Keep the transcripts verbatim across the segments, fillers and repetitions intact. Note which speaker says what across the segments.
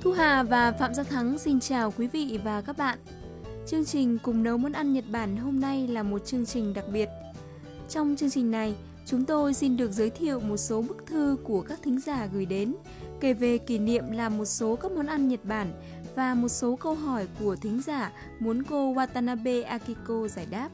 Speaker 1: Thu Hà và Phạm Gia Thắng xin chào quý vị và các bạn. Chương trình Cùng nấu món ăn Nhật Bản hôm nay là một chương trình đặc biệt. Trong chương trình này, chúng tôi xin được giới thiệu một số bức thư của các thính giả gửi đến, kể về kỷ niệm làm một số các món ăn Nhật Bản và một số câu hỏi của thính giả muốn cô Watanabe Akiko giải đáp.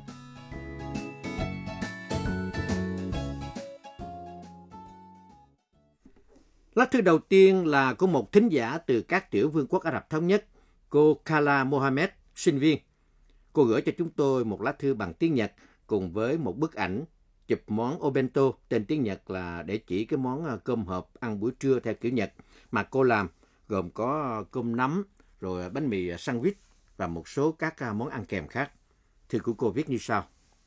Speaker 2: Lá thư đầu tiên là của một thính giả từ các tiểu vương quốc Ả Rập Thống Nhất, cô Kala Mohammed, sinh viên. Cô gửi cho chúng tôi một lá thư bằng tiếng Nhật cùng với một bức ảnh chụp món obento, tên tiếng Nhật là để chỉ cái món cơm hộp ăn buổi trưa theo kiểu Nhật mà cô làm, gồm có cơm nắm, rồi bánh mì sandwich và một số các món ăn kèm khác. Thư của cô viết như sau.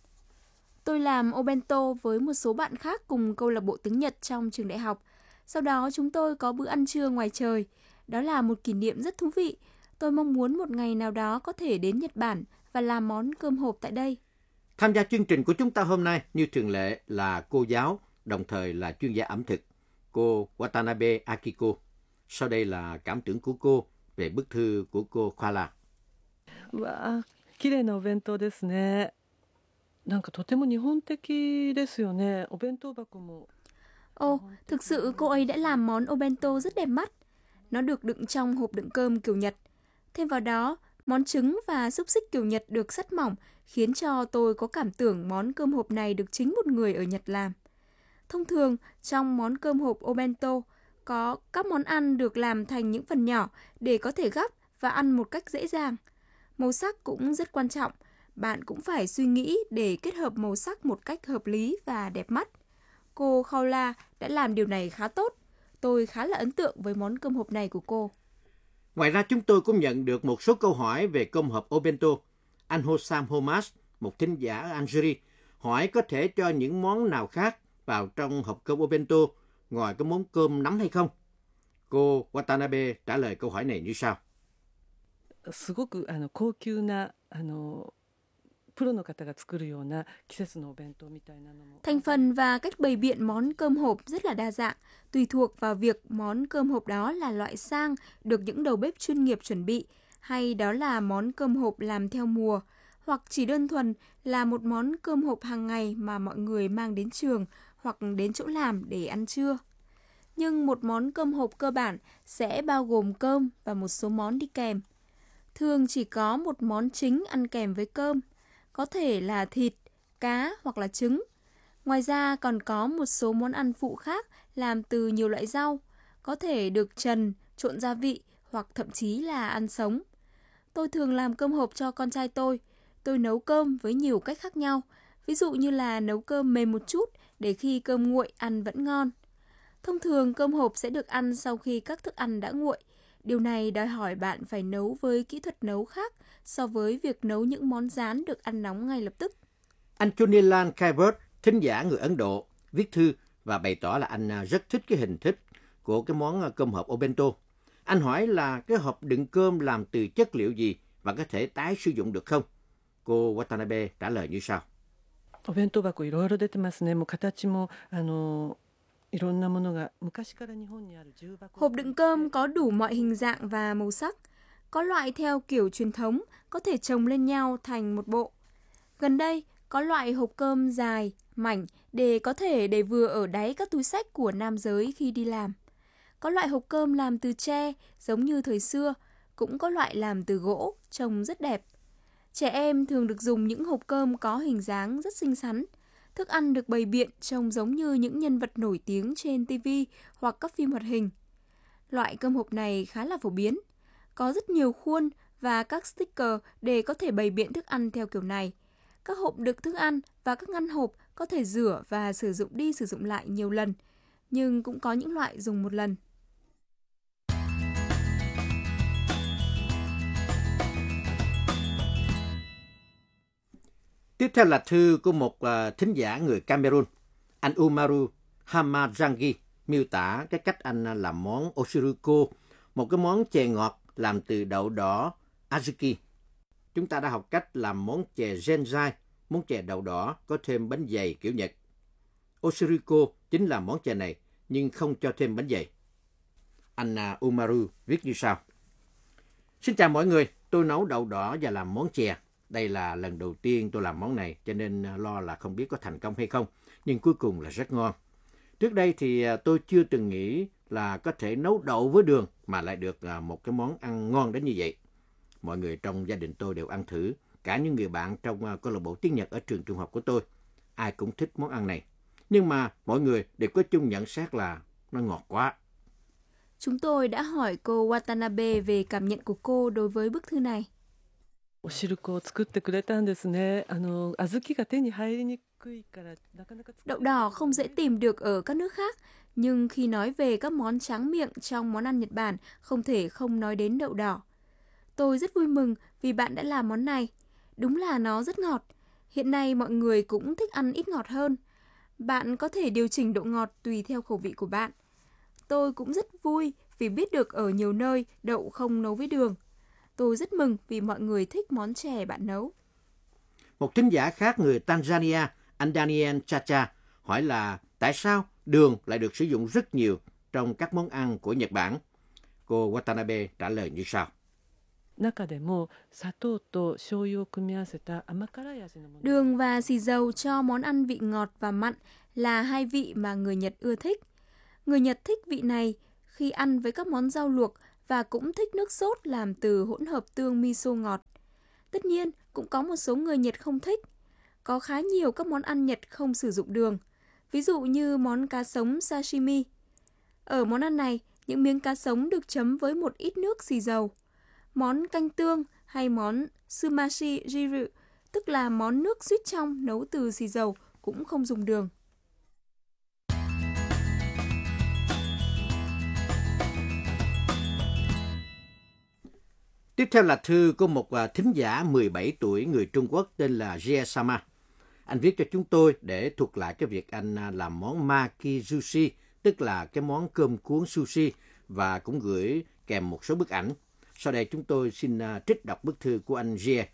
Speaker 1: Tôi làm obento với một số bạn khác cùng câu lạc bộ tiếng Nhật trong trường đại học. Sau đó chúng tôi có bữa ăn trưa ngoài trời. Đó là một kỷ niệm rất thú vị. Tôi mong muốn một ngày nào đó có thể đến Nhật Bản và làm món cơm hộp tại đây.
Speaker 2: Tham gia chương trình của chúng ta hôm nay như thường lệ là cô giáo, đồng thời là chuyên gia ẩm thực, cô Watanabe Akiko. Sau đây là cảm tưởng của cô về bức thư của cô Kala.
Speaker 3: Wow, 綺麗なお弁当ですね。なんかとても日本的ですよね。お弁当箱も
Speaker 1: Ồ, thực sự cô ấy đã làm món obento rất đẹp mắt. Nó được đựng trong hộp đựng cơm kiểu Nhật. Thêm vào đó, món trứng và xúc xích kiểu Nhật được sắt mỏng khiến cho tôi có cảm tưởng món cơm hộp này được chính một người ở Nhật làm. Thông thường, trong món cơm hộp obento, có các món ăn được làm thành những phần nhỏ để có thể gắp và ăn một cách dễ dàng. Màu sắc cũng rất quan trọng. Bạn cũng phải suy nghĩ để kết hợp màu sắc một cách hợp lý và đẹp mắt. Cô Kala đã làm điều này khá tốt. Tôi khá là ấn tượng với món cơm hộp này của cô.
Speaker 2: Ngoài ra chúng tôi cũng nhận được một số câu hỏi về cơm hộp obento. Anh Hossam Homas, một thính giả ở Algeria, hỏi có thể cho những món nào khác vào trong hộp cơm obento ngoài cái món cơm nắm hay không? Cô Watanabe trả lời câu hỏi này như sau.
Speaker 3: すごくあの高級なあのプロの方が作るような季節のお弁当みたいなのも
Speaker 1: Thành phần và cách bày biện món cơm hộp rất là đa dạng, tùy thuộc vào việc món cơm hộp đó là loại sang được những đầu bếp chuyên nghiệp chuẩn bị, hay đó là món cơm hộp làm theo mùa, hoặc chỉ đơn thuần là một món cơm hộp hàng ngày mà mọi người mang đến trường hoặc đến chỗ làm để ăn trưa. Nhưng một món cơm hộp cơ bản sẽ bao gồm cơm và một số món đi kèm. Thường chỉ có một món chính ăn kèm với cơm, có thể là thịt, cá hoặc là trứng. Ngoài ra còn có một số món ăn phụ khác làm từ nhiều loại rau, có thể được trần, trộn gia vị hoặc thậm chí là ăn sống. Tôi thường làm cơm hộp cho con trai tôi. Tôi nấu cơm với nhiều cách khác nhau, ví dụ như là nấu cơm mềm một chút để khi cơm nguội ăn vẫn ngon. Thông thường cơm hộp sẽ được ăn sau khi các thức ăn đã nguội. Điều này đòi hỏi bạn phải nấu với kỹ thuật nấu khác so với việc nấu những món rán được ăn nóng ngay lập tức.
Speaker 2: Anh Chunilan Kaibert, thính giả người Ấn Độ, viết thư và bày tỏ là anh rất thích cái hình thức của cái món cơm hộp obento. Anh hỏi là cái hộp đựng cơm làm từ chất liệu gì và có thể tái sử dụng được không? Cô Watanabe trả lời như sau.
Speaker 3: お弁当箱いろいろ出てますね。もう形もあの
Speaker 1: Hộp đựng cơm có đủ mọi hình dạng và màu sắc. Có loại theo kiểu truyền thống, có thể chồng lên nhau thành một bộ. Gần đây, có loại hộp cơm dài, mảnh để có thể để vừa ở đáy các túi xách của nam giới khi đi làm. Có loại hộp cơm làm từ tre, giống như thời xưa. Cũng có loại làm từ gỗ, trông rất đẹp. Trẻ em thường được dùng những hộp cơm có hình dáng rất xinh xắn. Thức ăn được bày biện trông giống như những nhân vật nổi tiếng trên ti vi hoặc các phim hoạt hình. Loại cơm hộp này khá là phổ biến. Có rất nhiều khuôn và các sticker để có thể bày biện thức ăn theo kiểu này. Các hộp đựng thức ăn và các ngăn hộp có thể rửa và sử dụng đi sử dụng lại nhiều lần, nhưng cũng có những loại dùng một lần.
Speaker 2: Tiếp theo là thư của một uh, thính giả người Cameroon. Anh Umaru Hamajangi miêu tả cái cách anh làm món osiriko, một cái món chè ngọt làm từ đậu đỏ azuki. Chúng ta đã học cách làm món chè zenzai, món chè đậu đỏ có thêm bánh dày kiểu Nhật. Osiriko chính là món chè này, nhưng không cho thêm bánh dày. Anna Umaru viết như sau. Xin chào mọi người, tôi nấu đậu đỏ và làm món chè. Đây là lần đầu tiên tôi làm món này, cho nên lo là không biết có thành công hay không, nhưng cuối cùng là rất ngon. Trước đây thì tôi chưa từng nghĩ là có thể nấu đậu với đường mà lại được một cái món ăn ngon đến như vậy. Mọi người trong gia đình tôi đều ăn thử, cả những người bạn trong câu lạc bộ tiếng Nhật ở trường trung học của tôi. Ai cũng thích món ăn này. Nhưng mà mọi người đều có chung nhận xét là nó ngọt quá.
Speaker 1: Chúng tôi đã hỏi cô Watanabe về cảm nhận của cô đối với bức thư này.
Speaker 3: お汁粉を作ってくれたんですね。あの小豆が手に入りにくいからなかなか。
Speaker 1: Đậu đỏ không dễ tìm được ở các nước khác, nhưng khi nói về các món tráng miệng trong món ăn Nhật Bản, không thể không nói đến đậu đỏ. Tôi rất vui mừng vì bạn đã làm món này. Đúng là nó rất ngọt. Hiện nay mọi người cũng thích ăn ít ngọt hơn. Bạn có thể điều chỉnh độ ngọt tùy theo khẩu vị của bạn. Tôi cũng rất vui vì biết được ở nhiều nơi đậu không nấu với đường. Tôi rất mừng vì mọi người thích món chè bạn nấu.
Speaker 2: Một thính giả khác người Tanzania, anh Daniel Chacha, hỏi là tại sao đường lại được sử dụng rất nhiều trong các món ăn của Nhật Bản. Cô Watanabe trả lời như sau.
Speaker 1: Đường và xì dầu cho món ăn vị ngọt và mặn là hai vị mà người Nhật ưa thích. Người Nhật thích vị này khi ăn với các món rau luộc và cũng thích nước sốt làm từ hỗn hợp tương miso ngọt. Tất nhiên, cũng có một số người Nhật không thích. Có khá nhiều các món ăn Nhật không sử dụng đường. Ví dụ như món cá sống sashimi. Ở món ăn này, những miếng cá sống được chấm với một ít nước xì dầu. Món canh tương hay món sumashi jiru, tức là món nước suýt trong nấu từ xì dầu, cũng không dùng đường.
Speaker 2: Tiếp theo là thư của một thính giả mười bảy tuổi người Trung Quốc tên là Jie Sama. Anh viết cho chúng tôi để thuật lại cái việc anh làm món makizushi, tức là cái món cơm cuốn sushi, và cũng gửi kèm một số bức ảnh. Sau đây chúng tôi xin trích đọc bức thư của anh Jie.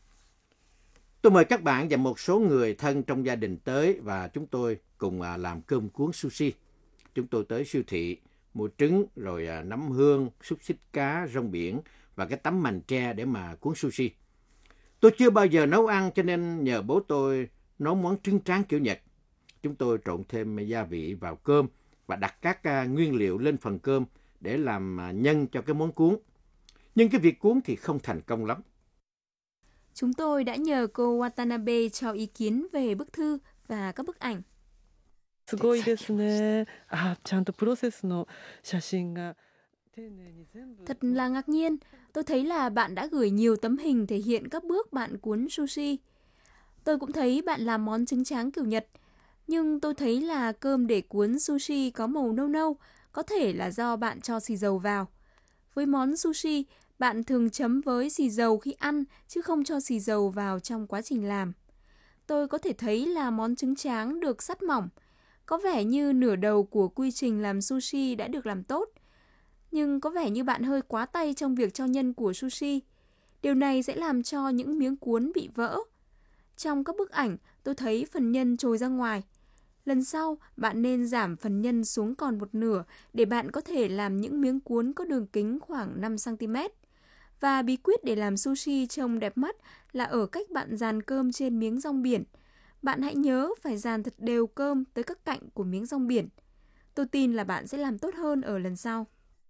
Speaker 2: Tôi mời các bạn và một số người thân trong gia đình tới và chúng tôi cùng làm cơm cuốn sushi. Chúng tôi tới siêu thị, mua trứng, rồi nấm hương, xúc xích cá, rong biển và cái tấm mành tre để mà cuốn sushi. Tôi chưa bao giờ nấu ăn cho nên nhờ bố tôi nấu món trứng tráng kiểu Nhật. Chúng tôi trộn thêm gia vị vào cơm và đặt các nguyên liệu lên phần cơm để làm nhân cho cái món cuốn. Nhưng cái việc cuốn thì không thành công lắm.
Speaker 1: Chúng tôi đã nhờ cô Watanabe cho ý kiến về bức thư và các bức ảnh.
Speaker 3: すごいですね。あ、ちゃんとプロセスの写真が
Speaker 1: Thật là ngạc nhiên, tôi thấy là bạn đã gửi nhiều tấm hình thể hiện các bước bạn cuốn sushi. Tôi cũng thấy bạn làm món trứng tráng kiểu Nhật, nhưng tôi thấy là cơm để cuốn sushi có màu nâu nâu, có thể là do bạn cho xì dầu vào. Với món sushi, bạn thường chấm với xì dầu khi ăn, chứ không cho xì dầu vào trong quá trình làm. Tôi có thể thấy là món trứng tráng được sắt mỏng. Có vẻ như nửa đầu của quy trình làm sushi đã được làm tốt. Nhưng có vẻ như bạn hơi quá tay trong việc cho nhân của sushi. Điều này sẽ làm cho những miếng cuốn bị vỡ. Trong các bức ảnh, tôi thấy phần nhân trồi ra ngoài. Lần sau, bạn nên giảm phần nhân xuống còn một nửa để bạn có thể làm những miếng cuốn có đường kính khoảng năm xăng ti mét. Và bí quyết để làm sushi trông đẹp mắt là ở cách bạn dàn cơm trên miếng rong biển. Bạn hãy nhớ phải dàn thật đều cơm tới các cạnh của miếng rong biển. Tôi tin là bạn sẽ làm tốt hơn ở lần sau.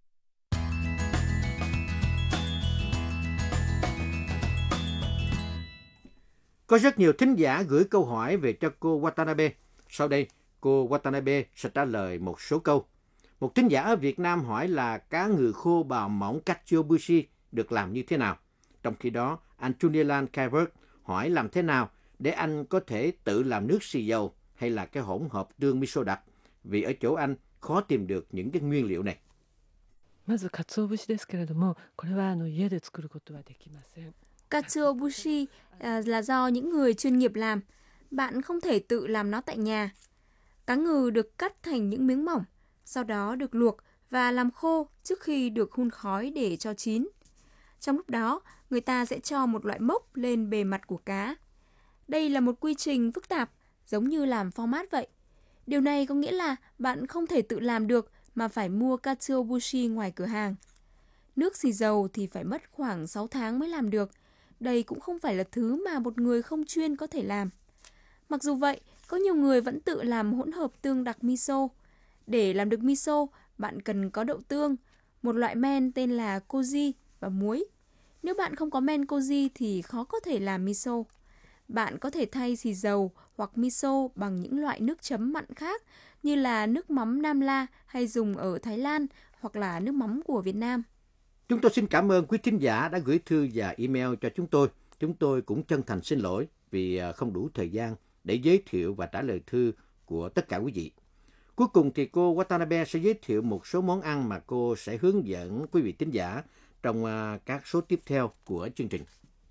Speaker 2: Có rất nhiều thính giả gửi câu hỏi về cho cô Watanabe. Sau đây, cô Watanabe sẽ trả lời một số câu. Một thính giả ở Việt Nam hỏi là cá ngừ khô bào mỏng katsuobushi được làm như thế nào. Trong khi đó, anh Junilan Kaiberg hỏi làm thế nào để anh có thể tự làm nước xì dầu hay là cái hỗn hợp tương miso đặc, vì ở chỗ anh khó tìm được những cái nguyên liệu này.
Speaker 3: まず鰹節ですけれども、これはあの家で作ることはできません。
Speaker 1: Katsuobushi uh, là do những người chuyên nghiệp làm. Bạn không thể tự làm nó tại nhà. Cá ngừ được cắt thành những miếng mỏng, sau đó được luộc và làm khô trước khi được hun khói để cho chín. Trong lúc đó, người ta sẽ cho một loại mốc lên bề mặt của cá. Đây là một quy trình phức tạp, giống như làm format vậy. Điều này có nghĩa là bạn không thể tự làm được mà phải mua katsuobushi ngoài cửa hàng. Nước xì dầu thì phải mất khoảng sáu tháng mới làm được. Đây cũng không phải là thứ mà một người không chuyên có thể làm. Mặc dù vậy, có nhiều người vẫn tự làm hỗn hợp tương đặc miso. Để làm được miso, bạn cần có đậu tương, một loại men tên là koji và muối. Nếu bạn không có men koji thì khó có thể làm miso. Bạn có thể thay xì dầu hoặc miso bằng những loại nước chấm mặn khác như là nước mắm Nam La hay dùng ở Thái Lan hoặc là nước mắm của Việt Nam.
Speaker 2: Chúng tôi xin cảm ơn quý thính giả đã gửi thư và email cho chúng tôi. Chúng tôi cũng chân thành xin lỗi vì không đủ thời gian để giới thiệu và trả lời thư của tất cả quý vị. Cuối cùng thì cô Watanabe sẽ giới thiệu một số món ăn mà cô sẽ hướng dẫn quý vị thính giả trong các số tiếp theo của chương trình.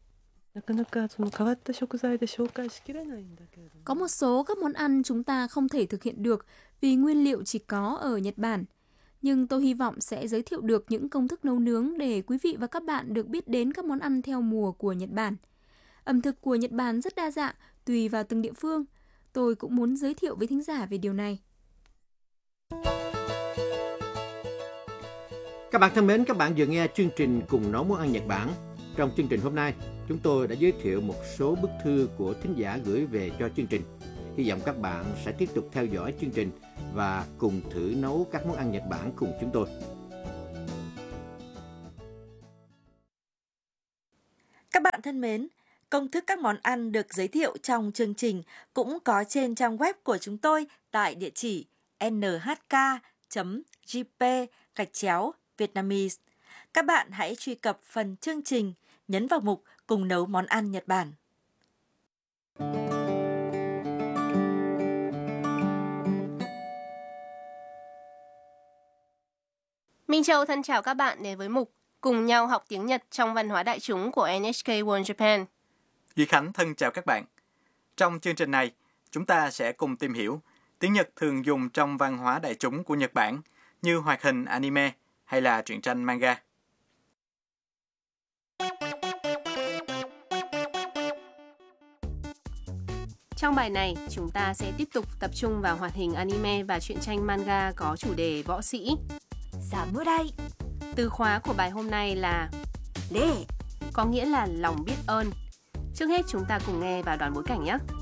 Speaker 1: Có một số các món ăn chúng ta không thể thực hiện được vì nguyên liệu chỉ có ở Nhật Bản. Nhưng tôi hy vọng sẽ giới thiệu được những công thức nấu nướng để quý vị và các bạn được biết đến các món ăn theo mùa của Nhật Bản. Ẩm thực của Nhật Bản rất đa dạng, tùy vào từng địa phương. Tôi cũng muốn giới thiệu với thính giả về điều này.
Speaker 2: Các bạn thân mến, các bạn vừa nghe chương trình Cùng nấu món ăn Nhật Bản. Trong chương trình hôm nay, chúng tôi đã giới thiệu một số bức thư của thính giả gửi về cho chương trình. Hy vọng các bạn sẽ tiếp tục theo dõi chương trình và cùng thử nấu các món ăn Nhật Bản cùng chúng tôi.
Speaker 4: Các bạn thân mến, công thức các món ăn được giới thiệu trong chương trình cũng có trên trang web của chúng tôi tại địa chỉ en hát ca chấm giê pê gạch chéo Vietnamese. Các bạn hãy truy cập phần chương trình, nhấn vào mục Cùng nấu món ăn Nhật Bản.
Speaker 5: Minh Châu thân chào các bạn đến với mục Cùng nhau học tiếng Nhật trong văn hóa đại chúng của en hát ca World Japan.
Speaker 6: Duy Khánh thân chào các bạn. Trong chương trình này, chúng ta sẽ cùng tìm hiểu tiếng Nhật thường dùng trong văn hóa đại chúng của Nhật Bản như hoạt hình anime hay là truyện tranh manga.
Speaker 5: Trong bài này, chúng ta sẽ tiếp tục tập trung vào hoạt hình anime và truyện tranh manga có chủ đề võ sĩ.
Speaker 4: Samurai.
Speaker 5: Từ khóa của bài hôm nay là
Speaker 4: Re,
Speaker 5: có nghĩa là lòng biết ơn. Trước hết chúng ta cùng nghe vào đoạn bối cảnh nhé.